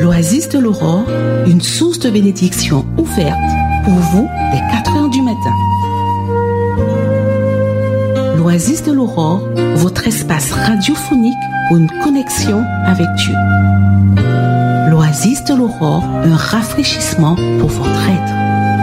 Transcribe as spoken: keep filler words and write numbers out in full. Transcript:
L'Oasis de l'Aurore, une source de bénédiction ouverte pour vous dès quatre heures du matin. L'Oasis de l'Aurore, votre espace radiophonique pour une connexion avec Dieu. L'Oasis de l'Aurore, un rafraîchissement pour votre être.